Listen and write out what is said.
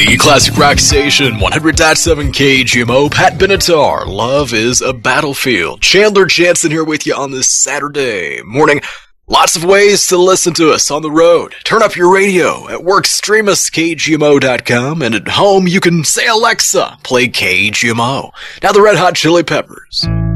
The Classic Rock Station, 100.7 KGMO, Pat Benatar, Love is a Battlefield. Chandler Jansen here with you on this Saturday morning. Lots of ways to listen to us on the road. Turn up your radio. At work, stream us, KGMO.com. And at home, you can say, Alexa, play KGMO. Now the Red Hot Chili Peppers.